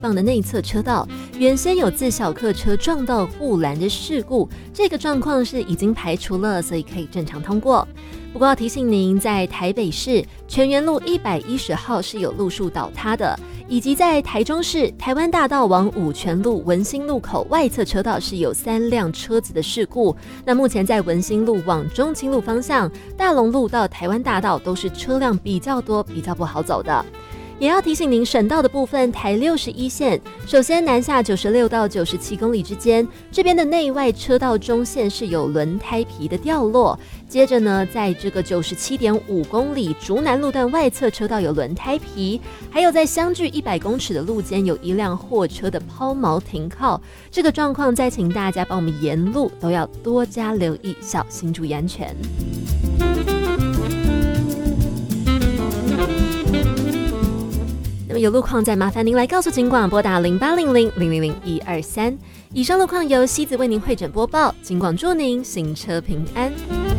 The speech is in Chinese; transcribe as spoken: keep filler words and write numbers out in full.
棒的内侧车道，原先有自小客车撞到护栏的事故，这个状况是已经排除了，所以可以正常通过。不过要提醒您，在台北市全园路一百一十号是有路树倒塌的，以及在台中市台湾大道往五权路文心路口外侧车道是有三辆车子的事故。那目前在文心路往中清路方向，大龙路到台湾大道都是车辆比较多，比较不好走的。也要提醒您，省道的部分，台六十一线，首先南下九十六到九十七公里之间，这边的内外车道中线是有轮胎皮的掉落。接着呢，在这个九十七点五公里竹南路段外侧车道有轮胎皮，还有在相距一百公尺的路间有一辆货车的抛锚停靠。这个状况，再请大家帮我们沿路都要多加留意，小心注意安全。那么有路况再麻烦您来告诉警广，拨打零八零零零零零一二三。以上路况由西子为您汇整播报，警广祝您行车平安。